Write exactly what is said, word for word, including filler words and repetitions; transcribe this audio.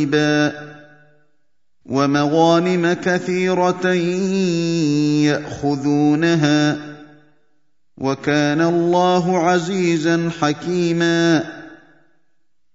وَمَغَانِمَ كَثِيرَةً يَأْخُذُونَهَا ۗ وَكَانَ اللَّهُ عَزِيزًا حَكِيمًا